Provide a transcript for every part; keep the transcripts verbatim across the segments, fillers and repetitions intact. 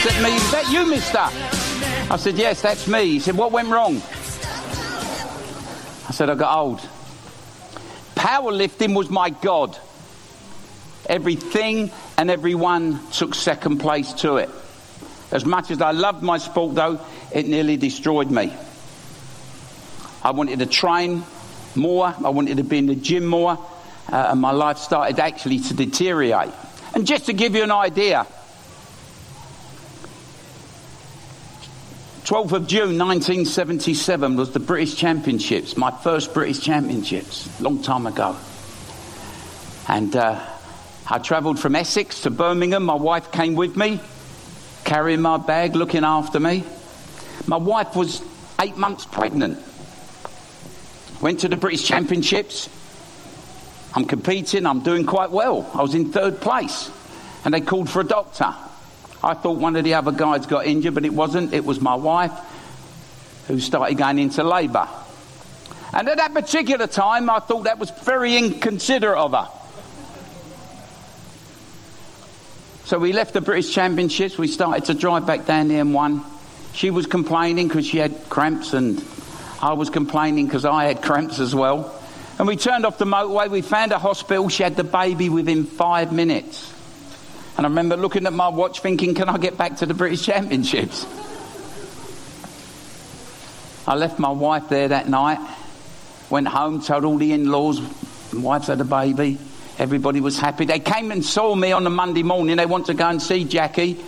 said to me, "Is that you, mister?" I said, "Yes, that's me." He said, "What went wrong?" I said, "I got old. Powerlifting was my God. Everything and everyone took second place to it. As much as I loved my sport, though, it nearly destroyed me. I wanted to train more. I wanted to be in the gym more. Uh, and my life started actually to deteriorate. And just to give you an idea, twelfth of June nineteen seventy-seven was the British Championships, my first British Championships, a long time ago. And uh, I travelled from Essex to Birmingham. My wife came with me, carrying my bag, looking after me. My wife was eight months pregnant. Went to the British Championships. I'm competing, I'm doing quite well. I was in third place. And they called for a doctor. I thought one of the other guys got injured, but it wasn't. It was my wife who started going into labour. And at that particular time, I thought that was very inconsiderate of her. So we left the British Championships. We started to drive back down the M one. She was complaining because she had cramps, and I was complaining because I had cramps as well. And we turned off the motorway. We found a hospital. She had the baby within five minutes. And I remember looking at my watch thinking, can I get back to the British Championships? I left my wife there that night. Went home, told all the in-laws. My wife's had a baby. Everybody was happy. They came and saw me on the Monday morning. They wanted to go and see Jackie.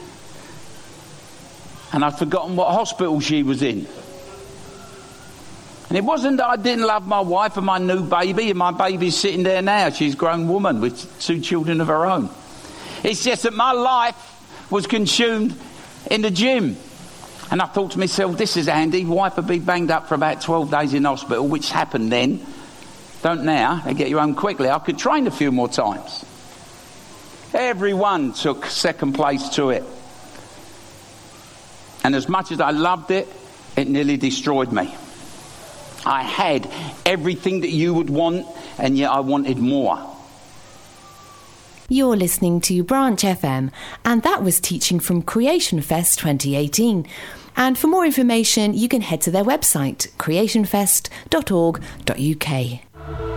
And I'd forgotten what hospital she was in. And it wasn't that I didn't love my wife and my new baby, and my baby's sitting there now. She's a grown woman with two children of her own. It's just that my life was consumed in the gym. And I thought to myself, this is handy. Wife would be banged up for about twelve days in hospital, which happened then. Don't now. They get you home quickly. I could train a few more times. Everyone took second place to it. And as much as I loved it, it nearly destroyed me. I had everything that you would want, and yet I wanted more. You're listening to Branch F M, and that was teaching from Creation Fest twenty eighteen. And for more information, you can head to their website, creation fest dot org dot U K.